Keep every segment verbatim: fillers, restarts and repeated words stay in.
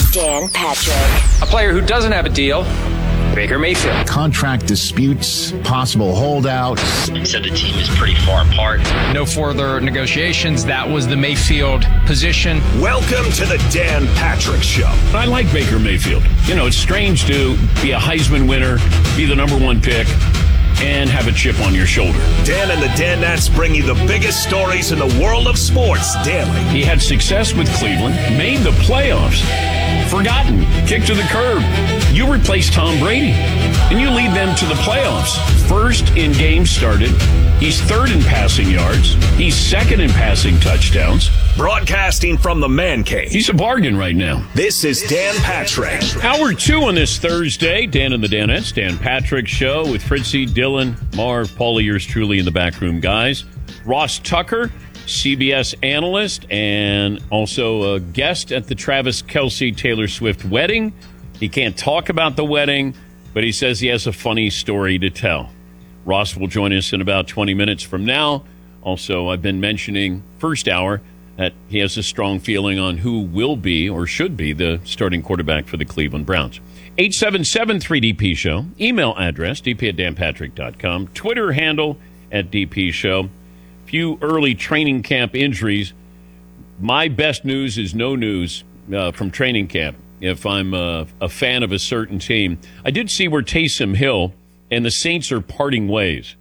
Dan Patrick. A player who doesn't have a deal, Baker Mayfield. Contract disputes, possible holdouts. He said the team is pretty far apart. No further negotiations. That was the Mayfield position. Welcome to the Dan Patrick Show. I like Baker Mayfield. You know, it's strange to be a Heisman winner, be the number one pick, and have a chip on your shoulder. Dan and the Danettes bring you the biggest stories in the world of sports daily. He had success with Cleveland, made the playoffs, forgotten, kicked to the curb. You replace Tom Brady, and you lead them to the playoffs. First in games started. He's third in passing yards. He's second in passing touchdowns. Broadcasting from the Man Cave. He's a bargain right now. This is Dan Patrick. Hour two on this Thursday. Dan and the Danettes, Dan Patrick Show with Fritzy, Dylan, Marv, Paulie, yours truly in the backroom guys. Ross Tucker, C B S analyst, and also a guest at the Travis Kelce Taylor Swift wedding. He can't talk about the wedding, but he says he has a funny story to tell. Ross will join us in about twenty minutes from now. Also, I've been mentioning first hour that he has a strong feeling on who will be or should be the starting quarterback for the Cleveland Browns. eight seven seven three D P Show. Email address, d p at dan patrick dot com. Twitter handle at D P Show. Few early training camp injuries. My best news is no news uh, from training camp if I'm uh, a fan of a certain team. I did see where Taysom Hill and the Saints are parting ways.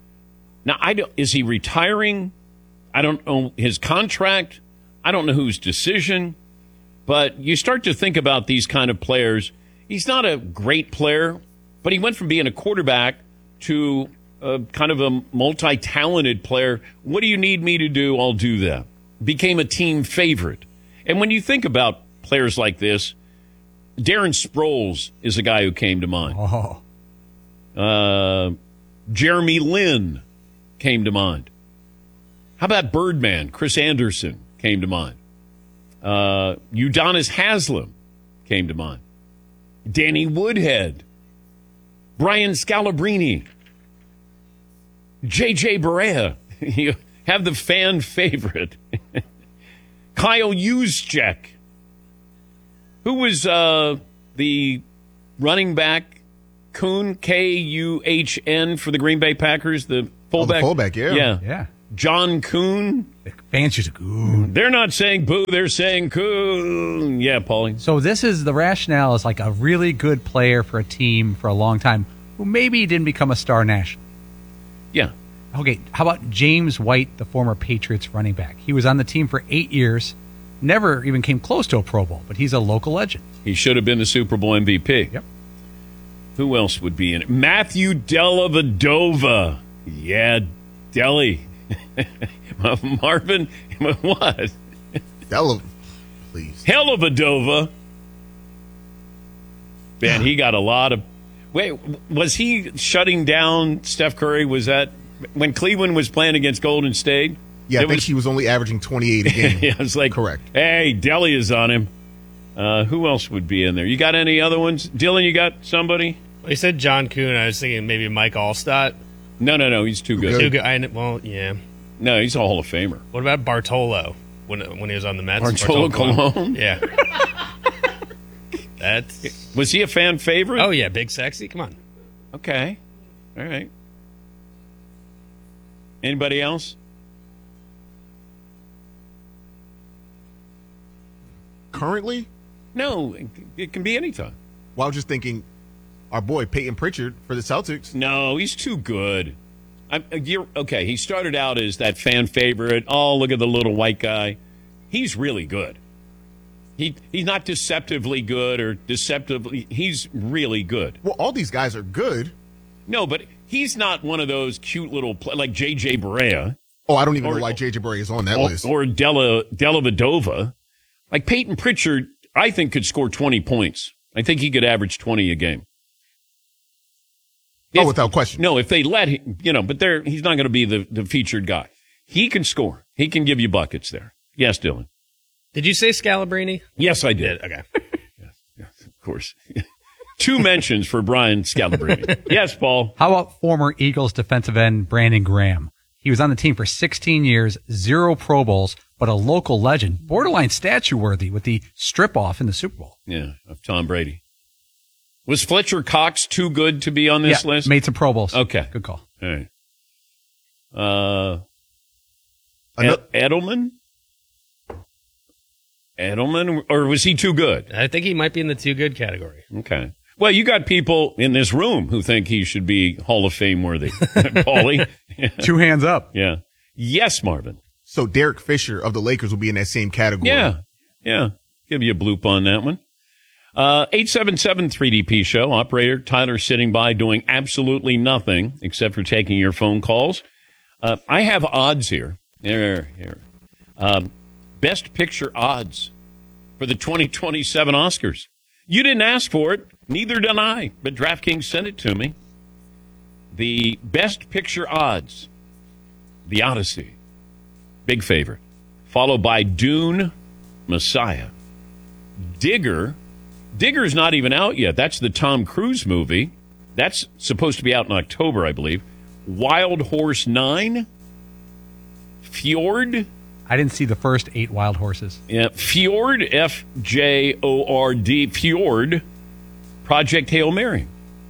Now, I don't, is he retiring? I don't know his contract. I don't know whose decision. But you start to think about these kind of players. He's not a great player, but he went from being a quarterback to a kind of a multi-talented player. What do you need me to do? I'll do that. Became a team favorite. And when you think about players like this, Darren Sproles is a guy who came to mind. Oh. Uh, Jeremy Lin came to mind. How about Birdman? Chris Anderson came to mind. Uh, Udonis Haslem came to mind. Danny Woodhead. Brian Scalabrine. J J Barea. You have the fan favorite. Kyle Juszczyk. Who was uh, the running back? Kuhn, K U H N for the Green Bay Packers, the fullback. Oh, the fullback, yeah. Yeah. Yeah. John Kuhn. The fans just go, They're not saying boo, they're saying Kuhn. Yeah, Paulie. So this is the rationale is like a really good player for a team for a long time who maybe didn't become a star nationally. Yeah. Okay, how about James White, the former Patriots running back? He was on the team for eight years, never even came close to a Pro Bowl, but he's a local legend. He should have been the Super Bowl M V P. Yep. Who else would be in it? Matthew Dellavedova. Yeah, Deli. Marvin, what? Della, please. Hellavadova. Man, he got a lot of... Wait, was he shutting down Steph Curry? Was that when Cleveland was playing against Golden State? Yeah, I it think was, he was only averaging twenty-eight a game. Yeah, it's like, correct. Hey, Deli is on him. Uh, who else would be in there? You got any other ones? Dylan, you got somebody? Well, you said John Kuhn. I was thinking maybe Mike Allstott. No, no, no. He's too good. Too good. I, well, yeah. No, he's a Hall of Famer. What about Bartolo when when he was on the Mets? Bartolo Colon? Yeah. That's Was he a fan favorite? Oh, yeah. Big Sexy. Come on. Okay. All right. Anybody else? Currently? No, it can be anytime. Well, I was just thinking, our boy Peyton Pritchard for the Celtics. No, he's too good. I'm, you're, okay, he started out as that fan favorite. Oh, look at the little white guy. He's really good. He He's not deceptively good or deceptively. He's really good. Well, all these guys are good. No, but he's not one of those cute little, play, like J J Barea. Oh, I don't even or, know why J J Barea is on that or, list. Or Della, Dellavedova. Like Peyton Pritchard, I think could score twenty points. I think he could average twenty a game. Oh, If, without question. No, if they let him, you know, but they're, he's not going to be the, the featured guy. He can score. He can give you buckets there. Yes, Dylan. Did you say Scalabrine? Yes, I did. Okay. Yes, yes, of course. Two mentions for Brian Scalabrine. Yes, Paul. How about former Eagles defensive end Brandon Graham? He was on the team for sixteen years, zero Pro Bowls, but a local legend, borderline statue worthy with the strip off in the Super Bowl. Yeah, of Tom Brady. Was Fletcher Cox too good to be on this yeah, list? Made some Pro Bowls. Okay. Good call. All right. Uh, Ano- Ed- Edelman? Edelman? Or was he too good? I think he might be in the too good category. Okay. Well, you got people in this room who think he should be Hall of Fame worthy. Paulie? Yeah. Two hands up. Yeah. Yes, Marvin. So Derek Fisher of the Lakers will be in that same category. Yeah. Yeah. Give you a bloop on that one. Uh, eight seven seven three D P show. Operator Tyler sitting by doing absolutely nothing except for taking your phone calls. Uh, I have odds here. Here, here. Um, best picture odds for the twenty twenty-seven Oscars. You didn't ask for it. Neither did I, but DraftKings sent it to me. The best picture odds. The Odyssey. Big favorite. Followed by Dune, Messiah. Digger. Digger's not even out yet. That's the Tom Cruise movie. That's supposed to be out in October, I believe. Wild Horse nine. Fjord. I didn't see the first eight Wild Horses. Yeah, Fjord, F J O R D, Fjord. Project Hail Mary.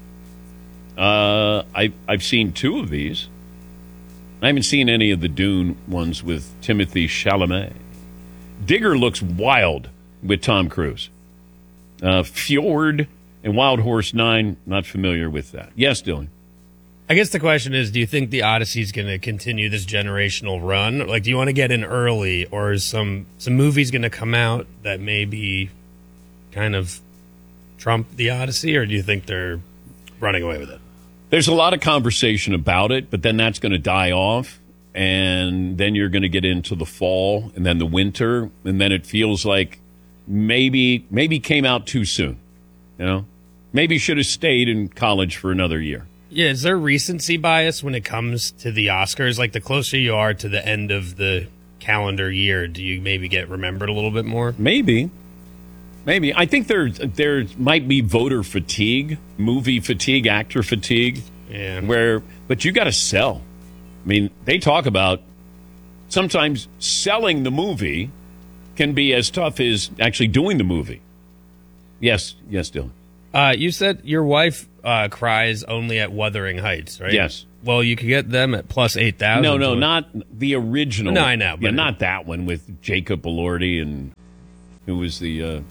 Uh, I, I've seen two of these. I haven't seen any of the Dune ones with Timothée Chalamet. Digger looks wild with Tom Cruise. Uh, Fjord and Wild Horse nine, not familiar with that. Yes, Dylan. I guess the question is, do you think the Odyssey's going to continue this generational run? Like, do you want to get in early, or is some, some movies going to come out that maybe kind of trump the Odyssey, or do you think they're running away with it? There's a lot of conversation about it, but then that's going to die off, and then you're going to get into the fall and then the winter, and then it feels like maybe maybe came out too soon. You know, maybe should have stayed in college for another year. Yeah, is there recency bias when it comes to the Oscars? Like, the closer you are to the end of the calendar year, do you maybe get remembered a little bit more? Maybe. Maybe. I think there there might be voter fatigue, movie fatigue, actor fatigue. Yeah. Where, but you got to sell. I mean, they talk about sometimes selling the movie can be as tough as actually doing the movie. Yes, yes, Dylan. Uh, you said your wife uh, cries only at Wuthering Heights, right? Yes. Well, you could get them at plus eight thousand. No, no, not the original. No, I know. Yeah, But not that one with Jacob Elordi and who was the uh,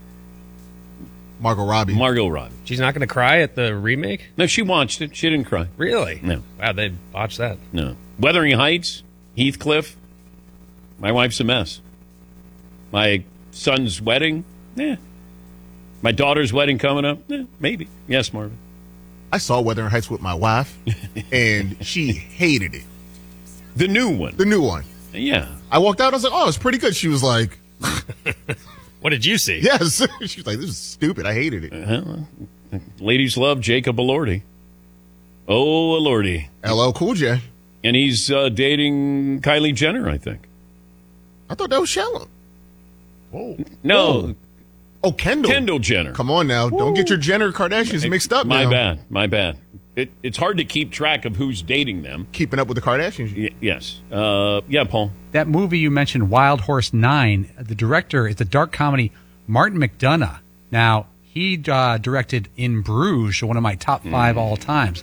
Margot Robbie. Margot Robbie. She's not going to cry at the remake? No, she watched it. She didn't cry. Really? No. Wow, they botched that. No. Wuthering Heights, Heathcliff. My wife's a mess. My son's wedding, eh. My daughter's wedding coming up, eh, maybe. Yes, Marvin. I saw Wuthering Heights with my wife, and she hated it. The new one. The new one. Yeah. I walked out, I was like, oh, it's pretty good. She was like, What did you see? yes. She was like, this is stupid. I hated it. Uh-huh. Ladies love Jacob Elordi. Oh, Elordi. L L Cool J. And he's uh, dating Kylie Jenner, I think. I thought that was shallow. Whoa. No. Whoa. Oh, Kendall. Kendall Jenner. Come on now. Don't get your Jenner Kardashians mixed up My now. bad. My bad. It, it's hard to keep track of who's dating them. Keeping up with the Kardashians. Y- yes. Uh, yeah, Paul. That movie you mentioned, Wild Horse nine, the director is the dark comedy Martin McDonagh. Now, he uh, directed In Bruges, one of my top five Mm. all times.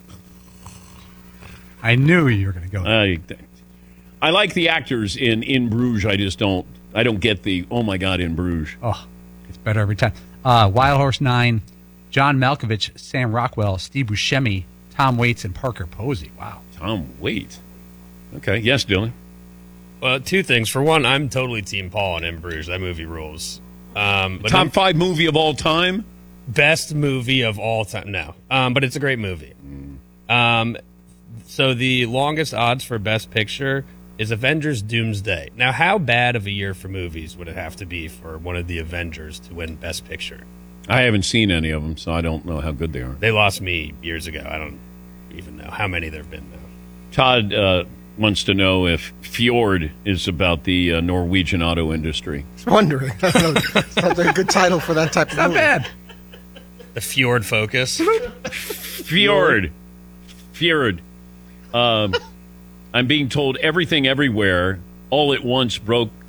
I knew you were going to go there. I, I like the actors in In Bruges. I just don't. I don't get the. Oh my God, In Bruges. Oh, it's better every time. Uh, Wild Horse nine, John Malkovich, Sam Rockwell, Steve Buscemi, Tom Waits, and Parker Posey. Wow. Tom Waits. Okay. Yes, Dylan. Well, two things. For one, I'm totally Team Paul on In Bruges. That movie rules. Um, but Top num- five movie of all time. best movie of all time. No, um, but it's a great movie. Um, so the longest odds for Best Picture is Avengers Doomsday. Now, how bad of a year for movies would it have to be for one of the Avengers to win Best Picture? I haven't seen any of them, so I don't know how good they are. They lost me years ago. I don't even know how many there have been now. Todd uh, wants to know if Fjord is about the uh, Norwegian auto industry. I was wondering. Sounds like a good title for that type of Not movie. bad. The Fjord Focus. Fjord. Fjord. Um, I'm being told Everything Everywhere all at once broke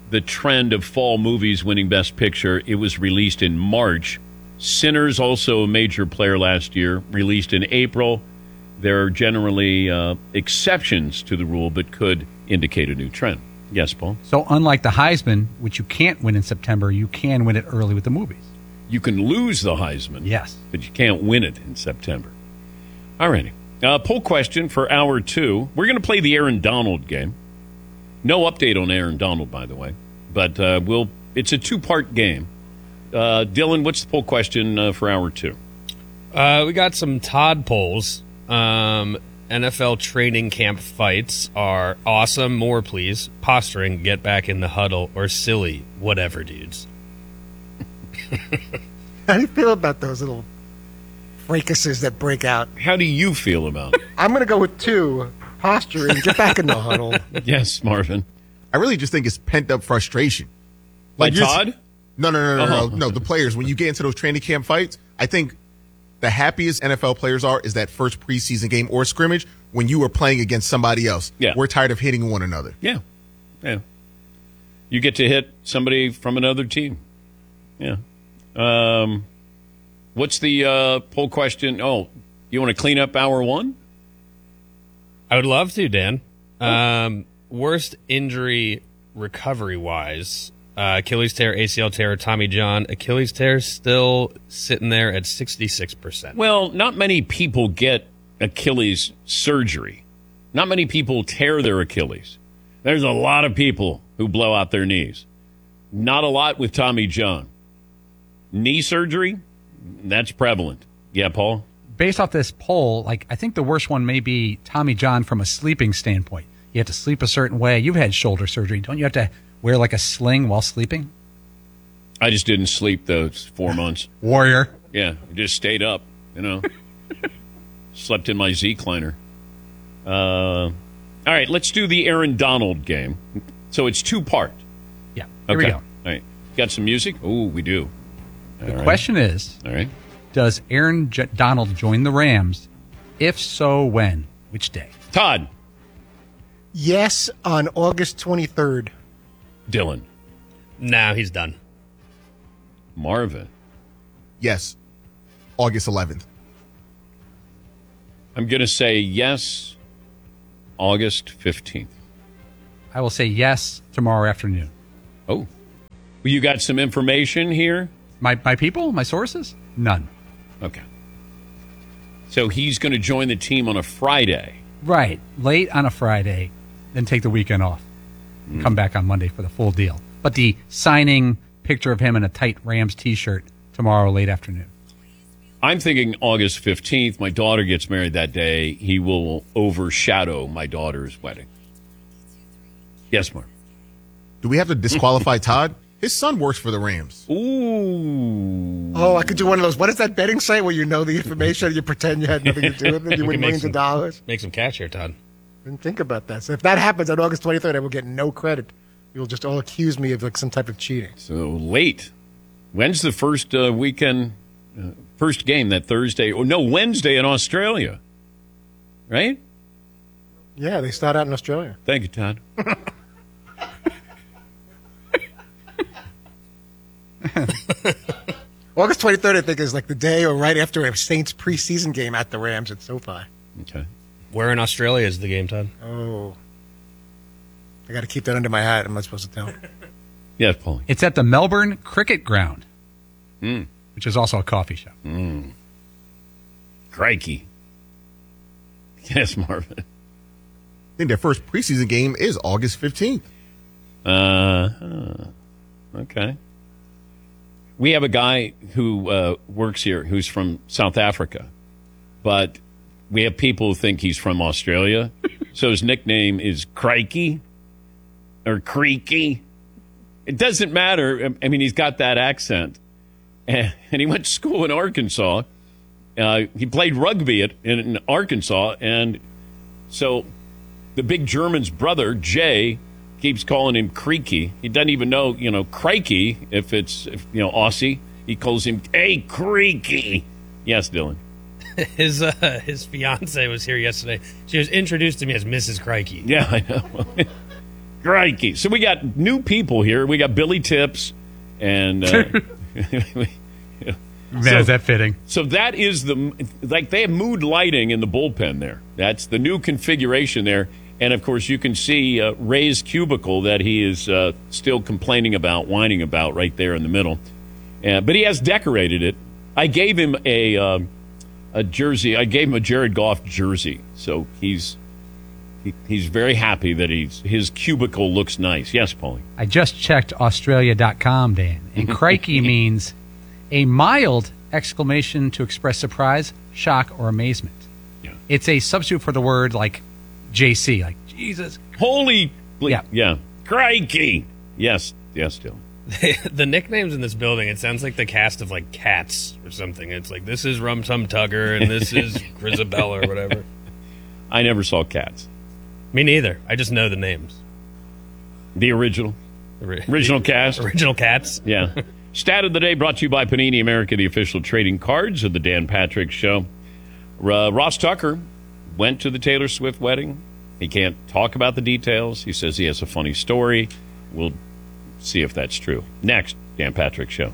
the trend of fall movies winning Best Picture. It was released in March. Sinners, also a major player last year, released in April. There are generally uh, exceptions to the rule, but could indicate a new trend. Yes, Paul? So unlike the Heisman, which you can't win in September, you can win it early with the movies. You can lose the Heisman. Yes. But you can't win it in September. All righty. Uh, poll question for hour two. We're going to play the Aaron Donald game. No update on Aaron Donald, by the way. But uh, we'll. It's a two-part game. Uh, Dylan, what's the poll question uh, for hour two? Uh, we got some Todd polls. Um, N F L training camp fights are awesome, more please, posturing, get back in the huddle, or silly, whatever, dudes. How do you feel about those little fracases that break out? How do you feel about it? I'm going to go with two. Posture and get back in the huddle. Yes, Marvin. I really just think it's pent up frustration. By you're- Todd? No, no, no, no, Oh. no, no. The players, when you get into those training camp fights, I think the happiest N F L players are is that first preseason game or scrimmage when you are playing against somebody else. Yeah. We're tired of hitting one another. Yeah. Yeah. You get to hit somebody from another team. Yeah. Um, what's the uh, poll question? Oh, you want to clean up hour one? I would love to, Dan. Um, worst injury recovery-wise, uh, Achilles tear, A C L tear, Tommy John. Achilles tear still sitting there at sixty-six percent. Well, not many people get Achilles surgery. Not many people tear their Achilles. There's a lot of people who blow out their knees. Not a lot with Tommy John. Knee surgery, that's prevalent. Yeah, Paul? Based off this poll, like I think the worst one may be Tommy John from a sleeping standpoint. You have to sleep a certain way. You've had shoulder surgery. Don't you have to wear like a sling while sleeping? I just didn't sleep those four months. Warrior. Yeah, I just stayed up, you know. Slept in my Z-Kleiner. Uh, all right, let's do the Aaron Donald game. So it's two-part. Yeah, here Okay. we go. All right. Got some music? Oh, we do. The All right. question is, All right. does Aaron J- Donald join the Rams? If so, when? Which day? Todd. Yes, on August twenty-third. Dylan. Now he's done. Marvin. Yes, August eleventh. I'm going to say yes, August fifteenth. I will say yes tomorrow afternoon. Oh. Well, you got some information here? My my people, my sources? None. Okay. So he's going to join the team on a Friday. Right. Late on a Friday, then take the weekend off. Mm. Come back on Monday for the full deal. But the signing picture of him in a tight Rams t-shirt tomorrow late afternoon. I'm thinking August fifteenth. My daughter gets married that day. He will overshadow my daughter's wedding. Yes, Mark. Do we have to disqualify Todd? His son works for the Rams. Ooh. Oh, I could do one of those. What is that betting site where you know the information and you pretend you had nothing to do with it? You We win can make millions some- of dollars. Make some cash here, Todd. Didn't think about that. So if that happens on August twenty-third, I will get no credit. You'll just all accuse me of like some type of cheating. So late. When's the first uh, weekend, uh, first game that Thursday? Oh, no, Wednesday in Australia. Right? Yeah, they start out in Australia. Thank you, Todd. August twenty-third, I think, is like the day or right after a Saints preseason game at the Rams at SoFi. Okay. Where in Australia is the game, Todd? Oh. I got to keep that under my hat. I'm not supposed to tell. Yes, Paulie. It's at the Melbourne Cricket Ground, Mm. which is also a coffee shop. Mm. Crikey. Yes, Marvin. I think their first preseason game is August fifteenth. Uh, huh. Okay. We have a guy who uh, works here who's from South Africa, but we have people who think he's from Australia. So his nickname is Crikey or Creaky. It doesn't matter. I mean, he's got that accent. And he went to school in Arkansas. Uh, he played rugby at, in Arkansas. And so the big German's brother, Jay, keeps calling him Creaky. He doesn't even know, you know, Crikey, if it's, if, you know, Aussie. He calls him, hey, Creaky. Yes, Dylan. His uh, his fiance was here yesterday. She was introduced to me as Missus Crikey. Yeah, I know. Crikey. So we got new people here. We got Billy Tips and... Uh, Man, so, is that fitting? So that is the... Like, they have mood lighting in the bullpen there. That's the new configuration there. And, of course, you can see uh, Ray's cubicle that he is uh, still complaining about, whining about right there in the middle. Uh, but he has decorated it. I gave him a uh, a jersey. I gave him a Jared Goff jersey. So he's he, he's very happy that he's his cubicle looks nice. Yes, Paulie? I just checked Australia dot com, Dan, and crikey means a mild exclamation to express surprise, shock, or amazement. Yeah. It's a substitute for the word like J C, like Jesus. Holy... Yeah. Yeah. Crikey. Yes. Yes, Dylan. The nicknames in this building, it sounds like the cast of like Cats or something. It's like, this is Rum Tum Tugger and this is Grisabella or whatever. I never saw Cats. Me neither. I just know the names. The original. Ori- Original cast. Original Cats. Yeah. Stat of the day brought to you by Panini America, the official trading cards of the Dan Patrick Show. Uh, Ross Tucker went to the Taylor Swift wedding. He can't talk about the details. He says he has a funny story. We'll see if that's true. Next, Dan Patrick Show.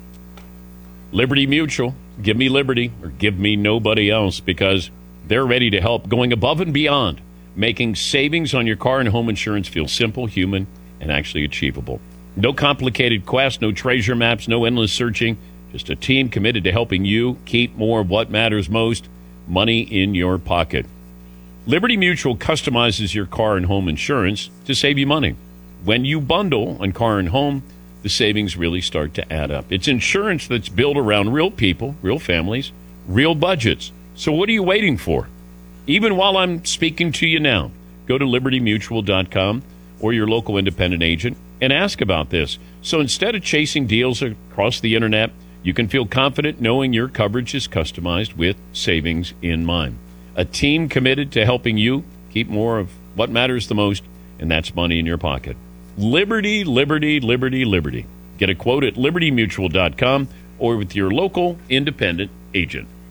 Liberty Mutual. Give me Liberty or give me nobody else, because they're ready to help, going above and beyond, making savings on your car and home insurance feel simple, human, and actually achievable. No complicated quest, no treasure maps, no endless searching. Just a team committed to helping you keep more of what matters most, money in your pocket. Liberty Mutual customizes your car and home insurance to save you money. When you bundle on car and home, the savings really start to add up. It's insurance that's built around real people, real families, real budgets. So what are you waiting for? Even while I'm speaking to you now, go to liberty mutual dot com or your local independent agent and ask about this. So instead of chasing deals across the internet, you can feel confident knowing your coverage is customized with savings in mind. A team committed to helping you keep more of what matters the most, and that's money in your pocket. Liberty, liberty, liberty, liberty. Get a quote at liberty mutual dot com or with your local independent agent.